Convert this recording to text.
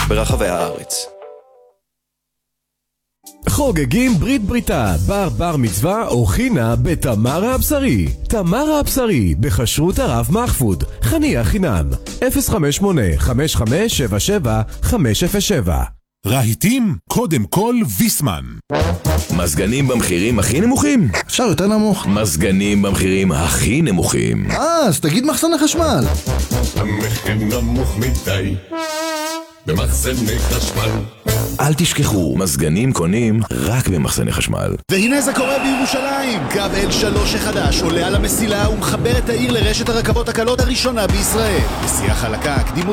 ברחבי הארץ. חוגגים ברית בריתה, בר מצווה או חינה בתמר הבשרי. תמר הבשרי, בכשרות הרב מחפוד, חניה חינם, 058-5577-507. רהיטים, קודם כל ויסמן. מזגנים במחירים הכי נמוכים? אפשר יותר נמוך. מזגנים במחירים הכי נמוכים. אז תגיד מחסני חשמל. המחיר נמוך מדי במחסני חשמל. אל תשכחו, מזגנים קונים רק במחסני חשמל. והנה זה קורה בירושלים. קו L3 החדש עולה על המסילה ומחבר את העיר לרשת הרכבות הקלות הראשונה בישראל. נסיעה חלקה, קדימות